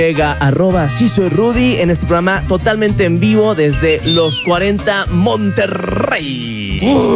Llega @sí soy Rudy en este programa totalmente en vivo desde los 40 Monterrey.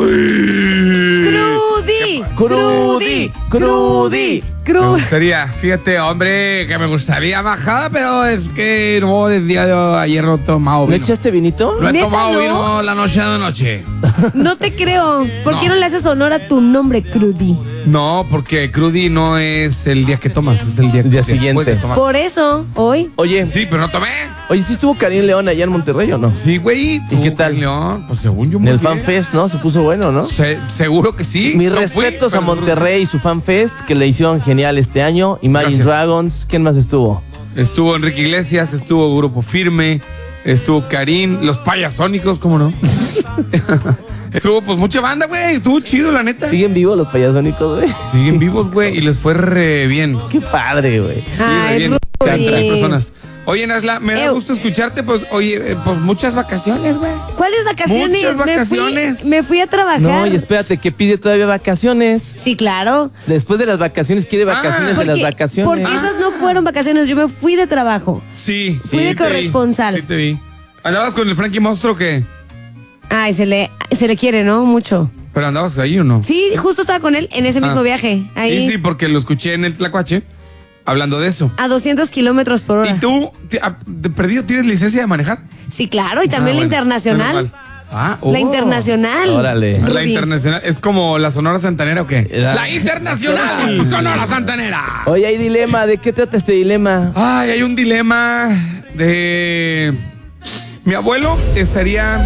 Crudy. Me gustaría, fíjate, hombre, que me gustaría bajada, pero es que no, desde día de ayer no he tomado ¿Le vino. echaste vinito? No he ¿Neta tomado no? vino la noche de noche. No te creo. ¿Por qué no le haces honor a tu nombre, Crudy? No, porque Crudy no es el día que tomas, es el día después siguiente. de tomar. Por eso, hoy. Oye, Sí, pero no tomé. ¿sí estuvo Karim León allá en Monterrey o no? Sí, güey. ¿Y qué tal? León? Pues según yo En muy el bien. FanFest, ¿no? Se puso bueno, ¿no? Seguro que sí. Mis No fui, respetos a pero seguro Monterrey y su FanFest, que le hicieron genial este año. Imagine Gracias. Dragons, ¿quién más estuvo? que sí. Estuvo Enrique Iglesias, estuvo Grupo Firme, estuvo Karim, los Payasónicos, ¿cómo no? Estuvo pues mucha banda, güey. Estuvo chido, la neta. ¿Siguen vivos los payasónicos, güey? Siguen vivos, güey, y les fue re bien. Qué padre, güey. Sí, re Ay, bien. Rudy. Cantan personas. Oye, Nasla, me da Ew. gusto escucharte, pues, oye, pues muchas vacaciones, güey. ¿Cuáles vacaciones? Muchas vacaciones. Me fui a trabajar. No, y espérate, que pide todavía vacaciones. Sí, claro. Después de las vacaciones, quiere vacaciones de las vacaciones. Porque esas no fueron vacaciones. Yo me fui de trabajo. Sí, Fui de te vi. corresponsal. Sí, te vi. ¿Andabas con el Frankie Monstruo o qué? Ay, se le quiere, ¿no? Mucho. ¿Pero andabas ahí o no? Sí, justo estaba con él en ese mismo viaje. Ahí. Sí, porque lo escuché en el Tlacuache hablando de eso. A 200 kilómetros por hora. ¿Y tú, de perdido, tienes licencia de manejar? Sí, claro. Y también la Bueno, internacional. menos mal. Ah, La internacional. Órale. La Rudy. internacional. ¿Es como la Sonora Santanera o qué? La internacional Sonora Santanera. Oye, hay dilema. ¿De qué trata este dilema? Ay, hay un dilema de... Mi abuelo estaría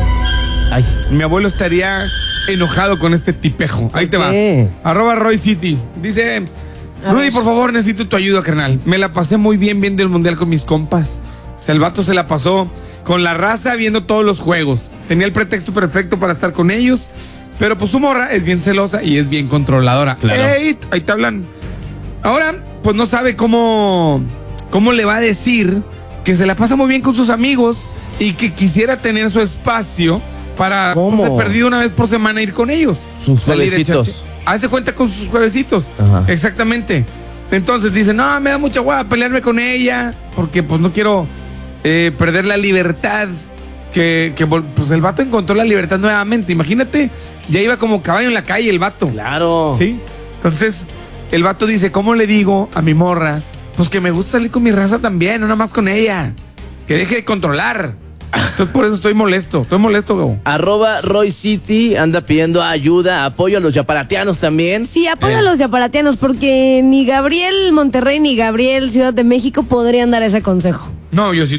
enojado con este tipejo. Ahí te va. qué? @Roy City. Dice, A Rudy, ver. por favor, necesito tu ayuda, carnal. Me la pasé muy bien viendo el mundial con mis compas. O sea, el vato se la pasó con la raza viendo todos los juegos. Tenía el pretexto perfecto para estar con ellos. Pero pues su morra es bien celosa y es bien controladora. Claro. Ey, ahí te hablan. Ahora, pues no sabe cómo le va a decir que se la pasa muy bien con sus amigos y que quisiera tener su espacio para ¿Cómo? de perdido una vez por semana ir con ellos. Sus Salir a echar juevesitos. Hace cuenta con sus juevesitos. Ajá. Exactamente. Entonces dice, no, me da mucha hueva pelearme con ella porque pues no quiero perder la libertad. Pues el vato encontró la libertad nuevamente. Imagínate, ya iba como caballo en la calle el vato. Claro. ¿Sí? Entonces, el vato dice, ¿cómo le digo a mi morra? Pues que me gusta salir con mi raza también, no nada más con ella. Que deje de controlar. Entonces, por eso estoy molesto, Gabo. @Roy City anda pidiendo ayuda, apoyo a los yaparatianos también. Sí, apoyo a los yaparatianos porque ni Gabriel Monterrey ni Gabriel Ciudad de México podrían dar ese consejo. No, yo sí